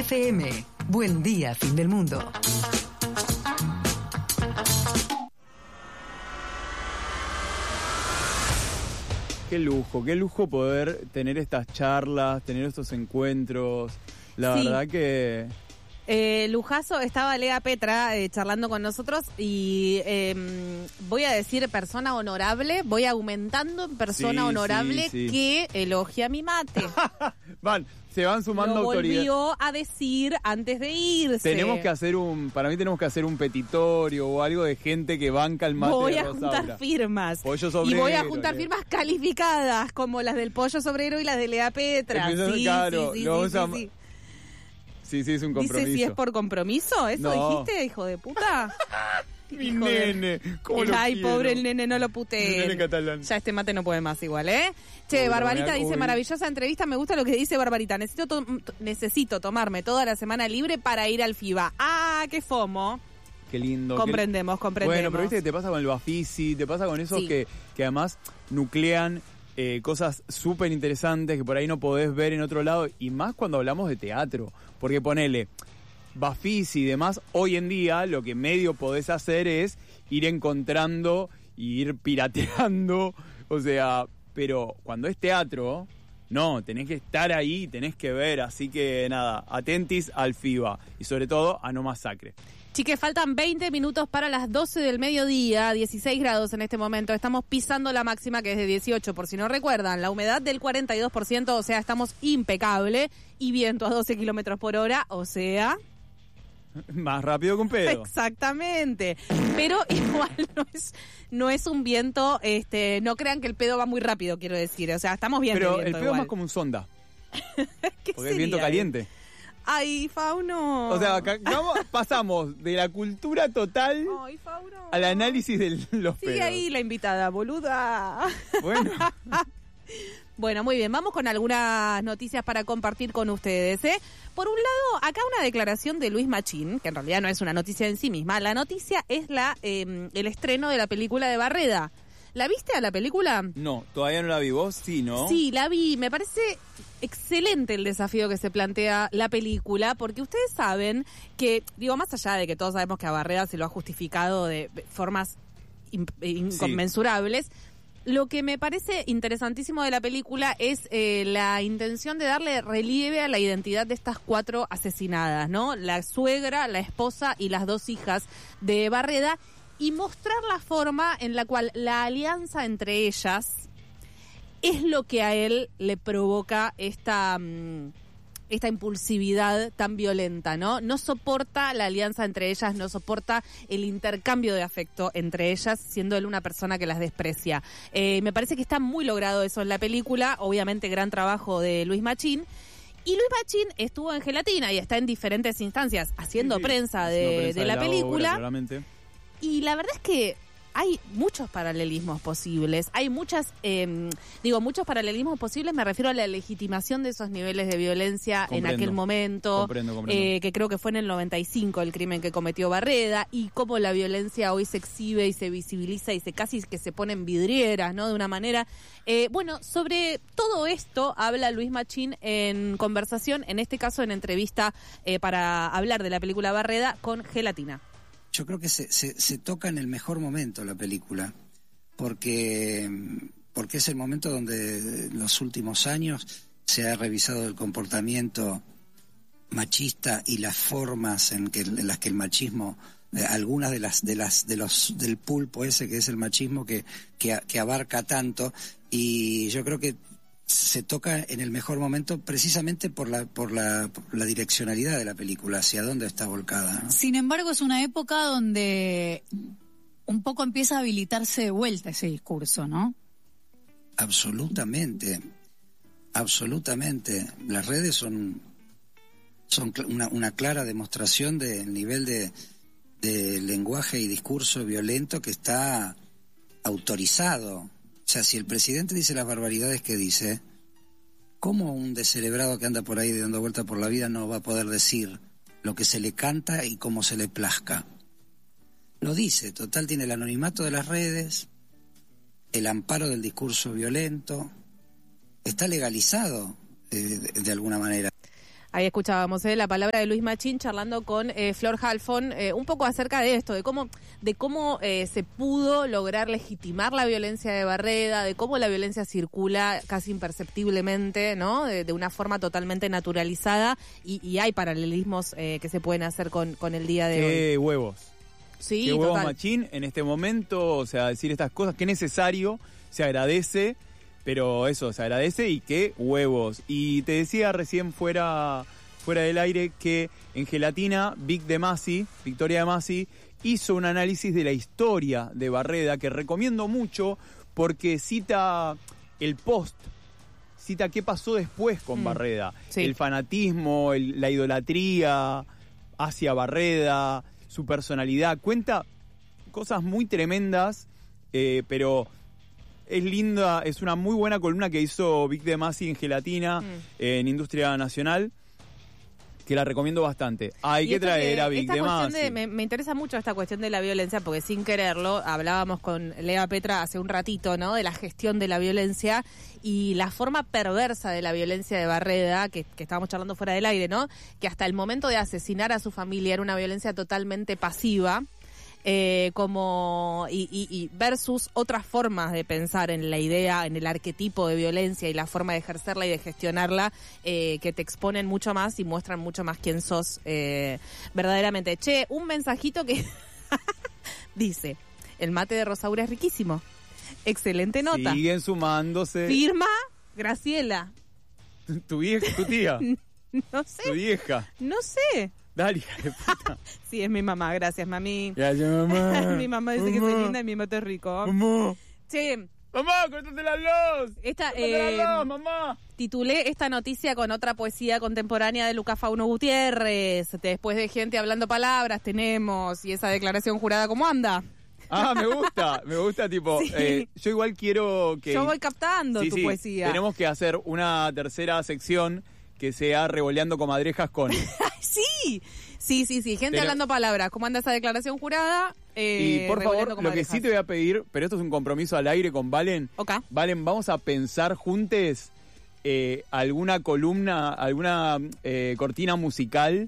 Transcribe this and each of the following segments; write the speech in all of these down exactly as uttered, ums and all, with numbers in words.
F M. Buen día, fin del mundo. Qué lujo, qué lujo poder tener estas charlas, tener estos encuentros. La Sí. verdad que... Eh, lujazo, estaba Lea Petra eh, charlando con nosotros y eh, voy a decir persona honorable, voy aumentando en persona Sí, honorable sí, sí. que elogia mi mate. Van, se van sumando Lo autoridades. volvió a decir antes de irse. Tenemos que hacer un, para mí tenemos que hacer un petitorio o algo de gente que banca el mate Voy de a Rosaura. juntar firmas. Pollo Y Sobrero, voy a juntar Lea. firmas calificadas, como las del Pollo Sobrero y las de Lea Petra. Empieza- Sí, claro, sí, sí, lo sí, vamos a- sí, sí. Sí, sí, es un compromiso. Dice si es por compromiso, ¿eso No. dijiste, hijo de puta? Mi Hijo de- nene, ¿cómo lo Ay, quiero? pobre el nene, no lo puteen. El nene catalán. Ya este mate no puede más igual, ¿eh? Che, Uy, Barbarita la- dice, uy. maravillosa entrevista, me gusta lo que dice Barbarita. Necesito, to- necesito tomarme toda la semana libre para ir al FIBA. Ah, qué fomo. Qué lindo. Comprendemos, qué- comprendemos. Bueno, pero viste que te pasa con el Bafisi, te pasa con esos Sí. que, que además nuclean eh, cosas súper interesantes que por ahí no podés ver en otro lado, y más cuando hablamos de teatro. Porque ponele, Bafisi y demás, hoy en día lo que medio podés hacer es ir encontrando y ir pirateando, o sea, pero cuando es teatro, no, tenés que estar ahí, tenés que ver, así que nada, atentis al FIBA y sobre todo a No Masacre. Chiques, faltan veinte minutos para las doce del mediodía, dieciséis grados en este momento. Estamos pisando la máxima, que es de dieciocho, por si no recuerdan. La humedad del cuarenta y dos por ciento, o sea, estamos impecable. Y viento a doce kilómetros por hora, o sea... Más rápido que un pedo. Exactamente. Pero igual no es, no es un viento, este, no crean que el pedo va muy rápido, quiero decir. O sea, estamos bien de Pero viento el pedo es igual. más como un sonda, ¿Qué porque es viento sería? caliente. Ay, Fauno. O sea, acá- vamos- pasamos de la cultura total Ay, Fauno. al análisis de los Sigue pedos. ahí la invitada, boluda. Bueno, Bueno, muy bien, vamos con algunas noticias para compartir con ustedes, ¿eh? Por un lado, acá una declaración de Luis Machín, que en realidad no es una noticia en sí misma. La noticia es la eh, el estreno de la película de Barreda. ¿La viste a la película? no, todavía no la vi. ¿Vos sí, no? Sí, la vi. Me parece excelente el desafío que se plantea la película, porque ustedes saben que, digo, más allá de que todos sabemos que a Barreda se lo ha justificado de formas in- inconmensurables, lo que me parece interesantísimo de la película es eh, la intención de darle relieve a la identidad de estas cuatro asesinadas, ¿no? La suegra, la esposa y las dos hijas de Barreda, y mostrar la forma en la cual la alianza entre ellas es lo que a él le provoca esta, mm, esta impulsividad tan violenta, ¿no? No soporta la alianza entre ellas, no soporta el intercambio de afecto entre ellas, siendo él una persona que las desprecia. Eh, me parece que está muy logrado eso en la película, obviamente gran trabajo de Luis Machín. Y Luis Machín estuvo en Gelatina y está en diferentes instancias haciendo Sí, sí. prensa Haciendo de, prensa de la obra, película. claramente. Y la verdad es que hay muchos paralelismos posibles, hay muchas, eh, digo, muchos paralelismos posibles, me refiero a la legitimación de esos niveles de violencia Comprendo. en aquel momento, Comprendo, comprendo. eh, que creo que fue en el noventa y cinco el crimen que cometió Barreda, y cómo la violencia hoy se exhibe y se visibiliza y se casi que se ponen vidrieras, ¿no? De una manera. Eh, bueno, sobre todo esto habla Luis Machín en conversación, en este caso en entrevista eh, para hablar de la película Barreda con Gelatina. Yo creo que se, se, se toca en el mejor momento la película, porque, porque es el momento donde en los últimos años se ha revisado el comportamiento machista y las formas en, que, en las que el machismo, eh, algunas de las de las de los del pulpo ese que es el machismo que, que, que abarca tanto, y yo creo que se toca en el mejor momento precisamente por la por la, por la direccionalidad de la película, hacia dónde está volcada, ¿no? Sin embargo, es una época donde un poco empieza a habilitarse de vuelta ese discurso, ¿no? Absolutamente, absolutamente. Las redes son son cl- una, una clara demostración del nivel de, de lenguaje y discurso violento que está autorizado. O sea, si el presidente dice las barbaridades que dice, ¿cómo un descerebrado que anda por ahí dando vuelta por la vida no va a poder decir lo que se le canta y cómo se le plazca? Lo dice, total, tiene el anonimato de las redes, el amparo del discurso violento, está legalizado eh, de, de alguna manera. Ahí escuchábamos ¿eh? la palabra de Luis Machín charlando con eh, Flor Halfon, eh, un poco acerca de esto, de cómo, de cómo eh, se pudo lograr legitimar la violencia de Barreda, de cómo la violencia circula casi imperceptiblemente, ¿no? De, de una forma totalmente naturalizada y, y hay paralelismos eh, que se pueden hacer con, con el día de Qué hoy. huevos. Sí, Qué huevos, total. Machín, en este momento, o sea, decir estas cosas, qué necesario, se agradece. Pero eso, se agradece y qué huevos. Y te decía recién fuera, fuera del aire que en Gelatina, Vic de Masi, Victoria de Masi, hizo un análisis de la historia de Barreda que recomiendo mucho porque cita el post, cita qué pasó después con Mm, Barreda. sí. El fanatismo, el- la idolatría hacia Barreda, su personalidad. Cuenta cosas muy tremendas, eh, pero... Es linda, es una muy buena columna que hizo Vic de Masi en Gelatina, Mm. eh, en Industria Nacional, que la recomiendo bastante. Hay Y que esto traer que- a Vic esta de cuestión Masi. de- me, me interesa mucho esta cuestión de la violencia, porque sin quererlo, hablábamos con Lea Petra hace un ratito, ¿no? De la gestión de la violencia y la forma perversa de la violencia de Barreda, que, que estábamos charlando fuera del aire, ¿no? Que hasta el momento de asesinar a su familia era una violencia totalmente pasiva. Eh, como y, y, y versus otras formas de pensar en la idea, en el arquetipo de violencia y la forma de ejercerla y de gestionarla, eh, que te exponen mucho más y muestran mucho más quién sos eh, verdaderamente. Che, un mensajito que dice, el mate de Rosaura es riquísimo. Excelente nota. Siguen sumándose. Firma Graciela. Tu vieja, tu tía, No tu sé, vieja. no sé. Dale, hija de puta. Sí, es mi mamá, gracias, mami. Gracias, mamá. Mi mamá dice que soy linda y mi mate es rico. Mamá. Che, Mamá, cortate la luz. esta, Cortate eh, la luz, mamá. titulé esta noticia con otra poesía contemporánea de Lucas Fauno Gutiérrez. Después de gente hablando palabras tenemos, y esa declaración jurada, ¿cómo anda? Ah, me gusta, me gusta, tipo, Sí. eh, yo igual quiero que... Yo voy captando Sí, tu sí, poesía. tenemos que hacer una tercera sección que sea Revoleando Comadrejas con... Sí, sí, sí, sí. Gente Pero- hablando palabras. ¿Cómo anda esa declaración jurada? Eh, y por revolviendo favor, lo que sí comadrejas. te voy a pedir, pero esto es un compromiso al aire con Valen. Ok. Valen, vamos a pensar juntes eh, alguna columna, alguna eh, cortina musical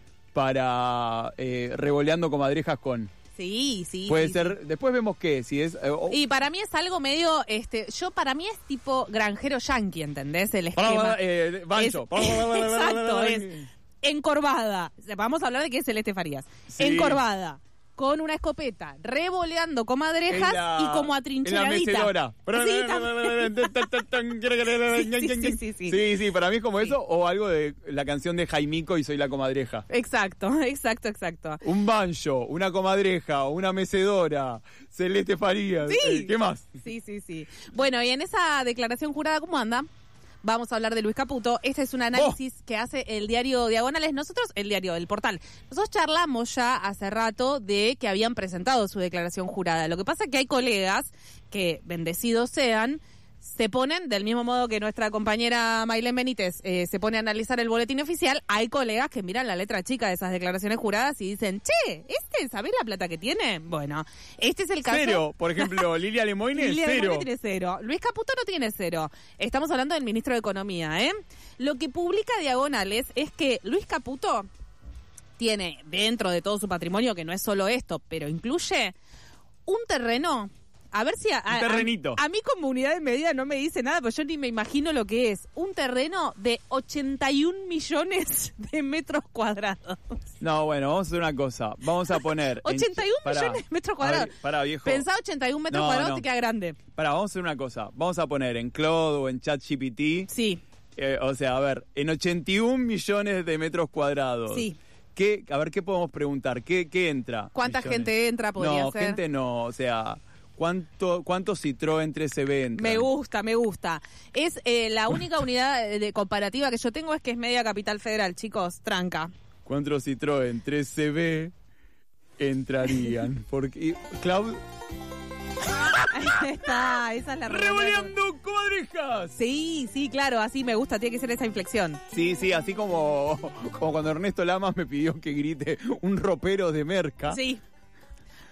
para eh, Revoleando Comadrejas con... Sí, sí. Puede sí, ser, sí. después vemos qué, si es... eh, o- Y para mí es algo medio, este, yo para mí es tipo granjero yankee, ¿entendés? El esquema. eh, Bancho. Es- exacto, es encorvada. Vamos a hablar de qué es Celeste Farías. Sí. Encorvada, con una escopeta, revoleando comadrejas En la- y como En la atrincheradita. mecedora. Sí, también. Sí, sí, sí, sí. Sí, sí, para mí es como Sí. eso o algo de la canción de Jaimico y Soy la Comadreja. Exacto, exacto, exacto. Un banjo, una comadreja, una mecedora, Celeste Farías. Sí. eh, ¿Qué más? Sí, sí, sí. Bueno, y en esa declaración jurada, ¿cómo anda? Vamos a hablar de Luis Caputo. Este es un análisis que hace el diario Diagonales. Nosotros, el diario, el portal. Nosotros charlamos ya hace rato de que habían presentado su declaración jurada. Lo que pasa es que hay colegas que, bendecidos sean, se ponen, del mismo modo que nuestra compañera Maylén Benítez eh, se pone a analizar el boletín oficial, hay colegas que miran la letra chica de esas declaraciones juradas y dicen, che, ¿este sabés la plata que tiene? Bueno, este es el caso... Cero. Por ejemplo, Lilia Lemoyne, Lilia cero. Lemoyne tiene cero. Luis Caputo no tiene cero. Estamos hablando del ministro de Economía, ¿eh? Lo que publica Diagonales es que Luis Caputo tiene dentro de todo su patrimonio, que no es solo esto, pero incluye un terreno. A ver si a, a- Un terrenito. a, a mí como unidad de medida no me dice nada, pues yo ni me imagino lo que es. Un terreno de ochenta y un millones de metros cuadrados. No, bueno, vamos a hacer una cosa. Vamos a poner... en- ochenta y un Pará. millones de metros A cuadrados. ver, pará, viejo. Pensá ochenta y un metros No, cuadrados, no. te queda grande. Pará, vamos a hacer una cosa. Vamos a poner en Claude o en ChatGPT... Sí, Eh, o sea, a ver, en ochenta y un millones de metros cuadrados. sí. ¿Qué, a ver, ¿qué podemos preguntar? ¿Qué, qué entra? ¿Cuánta Millones. gente entra? Podría No, ser. gente no. O sea, ¿cuánto, cuánto Citroën tres C B entra? Me gusta, me gusta. Es eh, la única unidad de comparativa que yo tengo es que es media Capital Federal, chicos, tranca. ¿Cuántos Citroën tres C B entrarían? Porque, y, Cloud, Ahí está, esa es la redonda. ¡revoleando comadrejas! Sí, sí, claro, así me gusta, tiene que ser esa inflexión. Sí, sí, así como, como cuando Ernesto Lamas me pidió que grite un ropero de merca. Sí.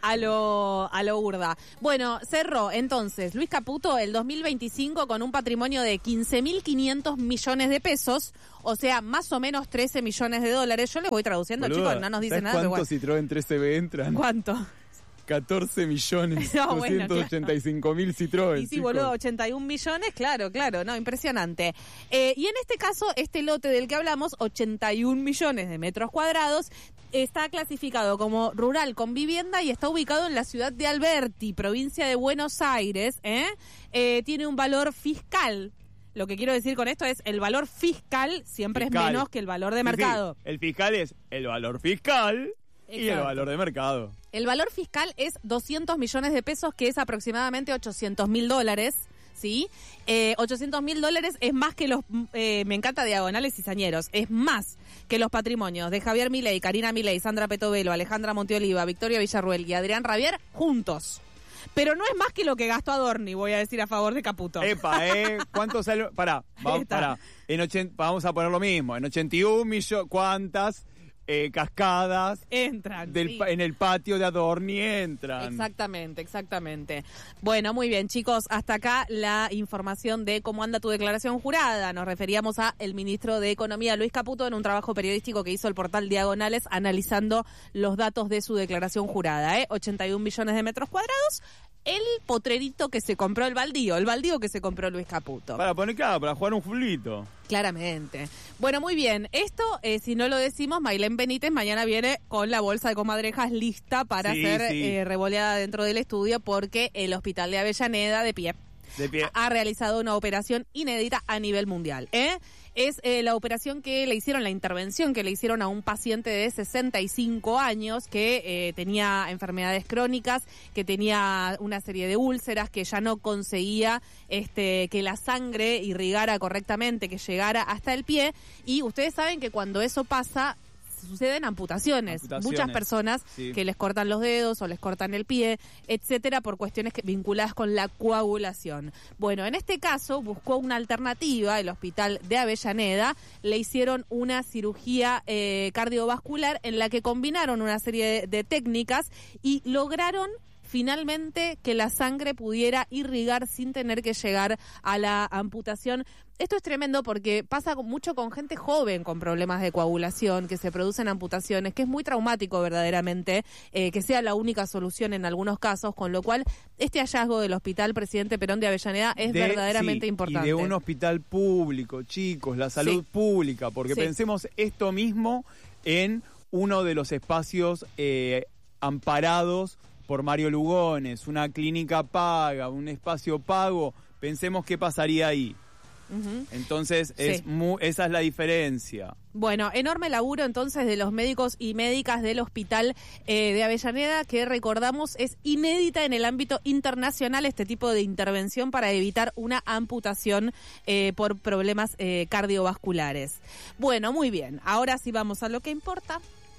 a lo, a lo burda. Bueno, cerró entonces Luis Caputo el dos mil veinticinco con un patrimonio de quince mil quinientos millones de pesos, o sea, más o menos trece millones de dólares. Yo les voy traduciendo, Boluda, chicos, no nos dicen nada. ¿cuántos Citroën tres C B entran? ¿Cuánto? catorce millones, No, bueno, doscientos ochenta y cinco mil Citroën. Y sí, chicos. boludo, ochenta y un millones, claro, claro, no, impresionante. Eh, y en este caso, este lote del que hablamos, ochenta y un millones de metros cuadrados, está clasificado como rural con vivienda y está ubicado en la ciudad de Alberti, provincia de Buenos Aires. ¿eh? Eh, tiene un valor fiscal. Lo que quiero decir con esto es el valor fiscal siempre Fiscal. es menos que el valor de Sí, mercado. sí, el fiscal es el valor fiscal y el Exacto. valor de mercado. El valor fiscal es doscientos millones de pesos, que es aproximadamente ochocientos mil dólares, ¿sí? Eh, ochocientos mil dólares es más que los, eh, me encanta Diagonales y Cizañeros, es más que los patrimonios de Javier Milei, Karina Milei, Sandra Petovelo, Alejandra Monteoliva, Victoria Villarruel y Adrián Rabier juntos. Pero no es más que lo que gastó Adorni, voy a decir a favor de Caputo. Epa, ¿eh? ¿Cuánto sale? Pará, vamos, Está. pará. En ochenta, vamos a poner lo mismo. En ochenta y un millones, ¿cuántas eh, cascadas Entran, del, sí. pa- en el patio de Adorni entran? Exactamente, exactamente. Bueno, muy bien, chicos, hasta acá la información de cómo anda tu declaración jurada. Nos referíamos a el ministro de Economía, Luis Caputo, en un trabajo periodístico que hizo el portal Diagonales analizando los datos de su declaración jurada. ¿eh? ochenta y un millones de metros cuadrados, el potrerito que se compró el baldío, el baldío que se compró Luis Caputo. Para poner claro, para jugar un fulito. Claramente. Bueno, muy bien. Esto, eh, si no lo decimos, Mailén Benítez mañana viene con la bolsa de comadrejas lista para Sí, ser sí. eh, revoleada dentro del estudio porque el Hospital de Avellaneda, de pie, De pie. ha realizado una operación inédita a nivel mundial. ¿eh? Es eh, la operación que le hicieron, la intervención que le hicieron a un paciente de sesenta y cinco años que eh, tenía enfermedades crónicas, que tenía una serie de úlceras, que ya no conseguía este, que la sangre irrigara correctamente, que llegara hasta el pie. Y ustedes saben que cuando eso pasa, suceden amputaciones. Amputaciones, Muchas personas sí. que les cortan los dedos o les cortan el pie, etcétera, por cuestiones que, vinculadas con la coagulación. Bueno, en este caso buscó una alternativa, el Hospital de Avellaneda, le hicieron una cirugía eh, cardiovascular en la que combinaron una serie de, de técnicas y lograron finalmente que la sangre pudiera irrigar sin tener que llegar a la amputación. Esto es tremendo porque pasa con- mucho con gente joven con problemas de coagulación, que se producen amputaciones, que es muy traumático verdaderamente, eh, que sea la única solución en algunos casos, con lo cual este hallazgo del Hospital Presidente Perón de Avellaneda es De- verdaderamente sí, importante. Y de un hospital público, chicos, la salud Sí. pública, porque Sí. pensemos esto mismo en uno de los espacios eh, amparados por Mario Lugones, una clínica paga, un espacio pago, pensemos qué pasaría ahí. Ujú. Entonces, Sí. es mu- esa es la diferencia. Bueno, enorme laburo entonces de los médicos y médicas del Hospital eh, de Avellaneda, que recordamos es inédita en el ámbito internacional este tipo de intervención para evitar una amputación eh, por problemas eh, cardiovasculares. Bueno, muy bien, ahora sí vamos a lo que importa.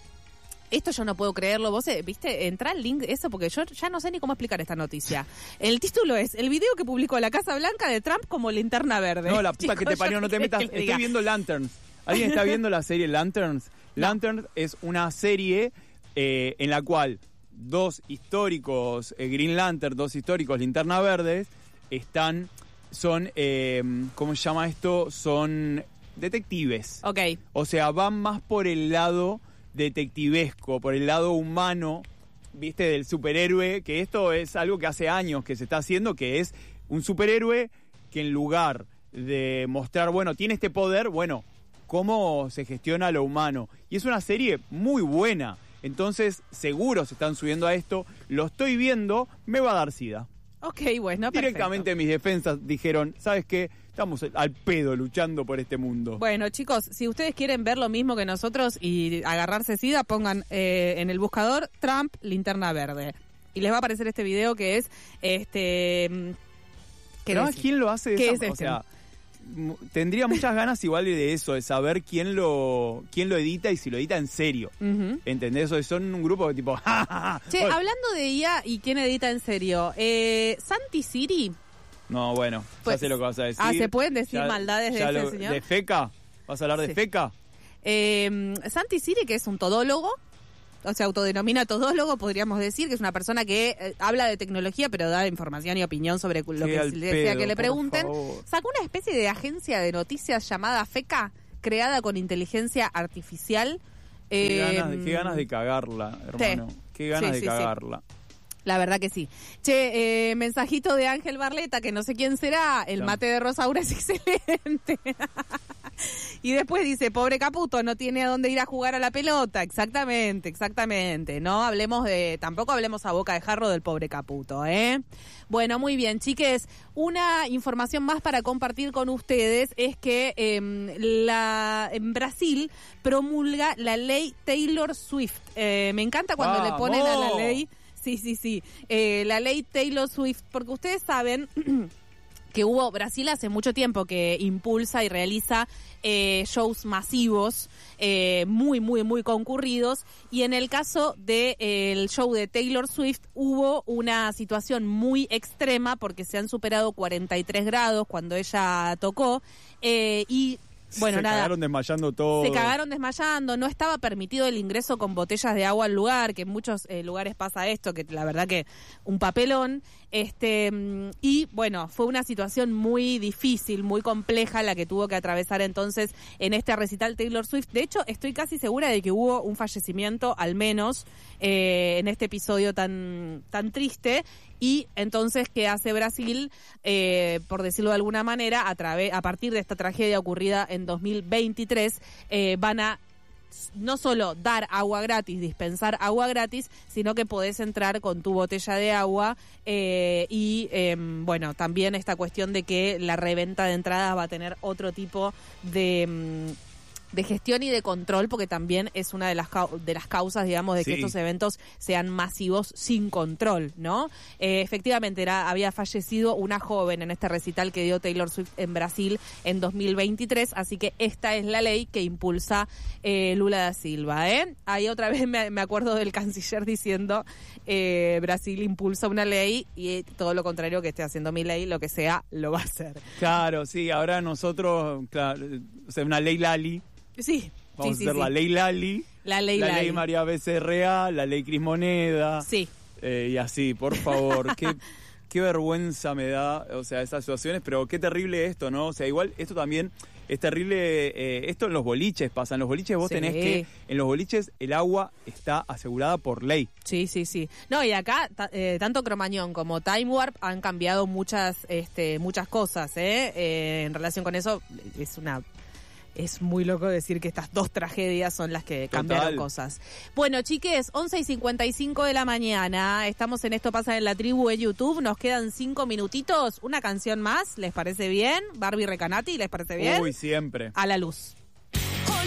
Esto yo no puedo creerlo, vos, eh, viste, entra el link, eso, porque yo ya no sé ni cómo explicar esta noticia. El título es, el video que publicó la Casa Blanca de Trump como linterna verde. No, la puta Chicos, que te yo parió, no qué te querés metas. que le Estoy diga. viendo Lanterns. ¿Alguien está viendo la serie Lanterns? Lanterns es una serie eh, en la cual dos históricos, eh, Green Lantern, dos históricos Linterna Verdes, están, son, eh, ¿cómo se llama esto? Son detectives. Ok. O sea, van más por el lado detectivesco, por el lado humano, viste, del superhéroe, que esto es algo que hace años que se está haciendo, que es un superhéroe que en lugar de mostrar, bueno, tiene este poder, bueno, cómo se gestiona lo humano. Y es una serie muy buena, entonces seguro se están subiendo a esto, lo estoy viendo, me va a dar sida. Ok, bueno, perfecto. Directamente mis defensas dijeron, ¿sabes qué? Estamos al pedo luchando por este mundo. Bueno, chicos, si ustedes quieren ver lo mismo que nosotros y agarrarse sida, pongan eh, en el buscador Trump linterna verde. Y les va a aparecer este video que es este ¿qué Pero es? ¿quién lo hace de ¿Qué esa es O este? sea, m- tendría muchas ganas igual de eso, de saber quién lo quién lo edita y si lo edita en serio. Ujú. ¿Entendés? O son un grupo que tipo... ¡ja, ja, ja! Che, Bueno, hablando de I A y quién edita en serio, eh, Santi Siri, no, bueno, Pues- ya sé lo que vas a decir. ah, ¿se pueden decir maldades de ya ese lo- señor? ¿De feca? ¿Vas a hablar de Sí. feca? eh, Santi Siri, que es un todólogo, se autodenomina todólogo, podríamos decir, que es una persona que eh, habla de tecnología, pero da información y opinión sobre lo Qué que al se le desea pedo, que le por pregunten. favor. Sacó una especie de agencia de noticias llamada FECA, creada con inteligencia artificial. Qué, Eh, ganas, de- qué ganas de cagarla, hermano. Qué ganas Sí, de sí, sí. cagarla. La verdad que sí. Che, eh, mensajito de Ángel Barleta, que no sé quién será, el Claro. mate de Rosaura es excelente. Y después dice, pobre Caputo, no tiene a dónde ir a jugar a la pelota. Exactamente, exactamente. No hablemos de, tampoco hablemos a boca de jarro del pobre Caputo, ¿eh? Bueno, muy bien, chiques. Una información más para compartir con ustedes es que eh, la en Brasil promulga la ley Taylor Swift. Eh, me encanta cuando le ¡Vamos! ponen a la ley... Sí, sí, sí. Eh, la ley Taylor Swift, porque ustedes saben que hubo, Brasil hace mucho tiempo que impulsa y realiza eh, shows masivos, eh, muy, muy, muy concurridos, y en el caso del de, show de Taylor Swift hubo una situación muy extrema porque se han superado cuarenta y tres grados cuando ella tocó, eh, y bueno, Se nada. cagaron desmayando todo. Se cagaron desmayando, no estaba permitido el ingreso con botellas de agua al lugar, que en muchos eh, lugares pasa esto, que la verdad que un papelón. Este y bueno, fue una situación muy difícil, muy compleja la que tuvo que atravesar entonces en este recital Taylor Swift. De hecho, estoy casi segura de que hubo un fallecimiento, al menos, eh, en este episodio tan, tan triste. Y entonces, ¿qué hace Brasil? Eh, por decirlo de alguna manera, a, través, a partir de esta tragedia ocurrida en dos mil veintitrés, eh, van a no solo dar agua gratis, dispensar agua gratis, sino que podés entrar con tu botella de agua eh, y, eh, bueno, también esta cuestión de que la reventa de entradas va a tener otro tipo de... Mm, de gestión y de control, porque también es una de las cau- de las causas, digamos, de que Sí. estos eventos sean masivos sin control, ¿no? Eh, efectivamente, era, había fallecido una joven en este recital que dio Taylor Swift en Brasil en dos mil veintitrés, así que esta es la ley que impulsa eh, Lula da Silva, ¿eh? Ahí otra vez me, me acuerdo del canciller diciendo eh, Brasil impulsa una ley y todo lo contrario que esté haciendo mi ley, lo que sea, lo va a hacer. Claro, sí, ahora nosotros, claro, o sea, una ley Lali. Sí, Vamos sí, a hacer sí, la sí. ley Lali, La ley la Lali. ley María Becerra, la ley Cris Moneda. Sí. Eh, y así, por favor, qué, qué vergüenza me da, o sea, esas situaciones, pero qué terrible esto, ¿no? O sea, igual esto también es terrible, eh, esto en los boliches pasa, en los boliches vos Sí. tenés que, en los boliches el agua está asegurada por ley. Sí, sí, sí. No, y acá ta- eh, tanto Cromañón como Time Warp han cambiado muchas este, muchas cosas, ¿eh? Eh, en relación con eso, es una... Es muy loco decir que estas dos tragedias son las que Total. cambiaron cosas. Bueno, chiques, once y cincuenta y cinco de la mañana. Estamos en Esto Pasa en la Tribu de YouTube. Nos quedan cinco minutitos. Una canción más, ¿les parece bien? Barbie Recanati, ¿les parece bien? Uy, siempre. A la luz.